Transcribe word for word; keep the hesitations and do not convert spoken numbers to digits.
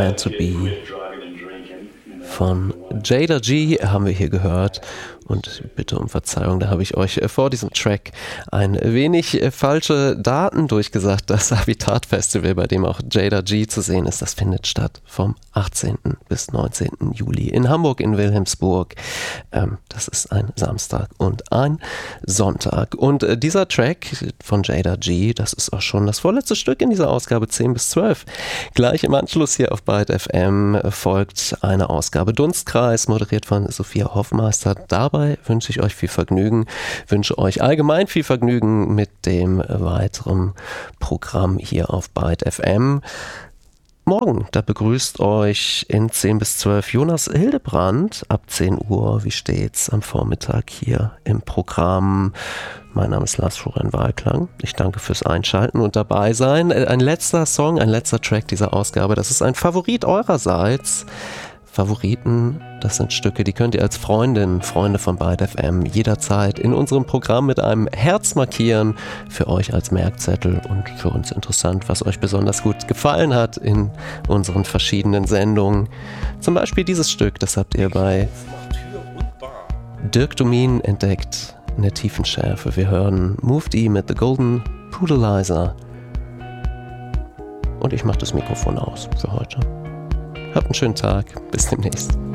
Meant to Be von Jada G haben wir hier gehört. Und bitte um Verzeihung, da habe ich euch vor diesem Track ein wenig falsche Daten durchgesagt. Das Habitat Festival, bei dem auch Jada G zu sehen ist, das findet statt vom achtzehnten bis neunzehnten Juli in Hamburg in Wilhelmsburg. Ähm, das ist ein Samstag und ein Sonntag. Und äh, dieser Track von Jada G, das ist auch schon das vorletzte Stück in dieser Ausgabe zehn bis zwölf. Gleich im Anschluss hier auf Byte F M folgt eine Ausgabe Dunstkreis, moderiert von Sophia Hoffmeister. Dabei wünsche ich euch viel Vergnügen, wünsche euch allgemein viel Vergnügen mit dem weiteren Programm hier auf Byte F M. Morgen, da begrüßt euch in zehn bis zwölf Jonas Hildebrand ab zehn Uhr, wie stets am Vormittag hier im Programm. Mein Name ist Lars Florian Wahlklang. Ich danke fürs Einschalten und dabei sein. Ein letzter Song, ein letzter Track dieser Ausgabe, das ist ein Favorit eurerseits. Favoriten, das sind Stücke, die könnt ihr als Freundin, Freunde von Byte F M jederzeit in unserem Programm mit einem Herz markieren, für euch als Merkzettel und für uns interessant, was euch besonders gut gefallen hat in unseren verschiedenen Sendungen. Zum Beispiel dieses Stück, das habt ihr bei Dirk Domin entdeckt, in der tiefen Schärfe. Wir hören Move D mit The Golden Poodleizer. Und ich mache das Mikrofon aus für heute. Habt einen schönen Tag. Bis demnächst.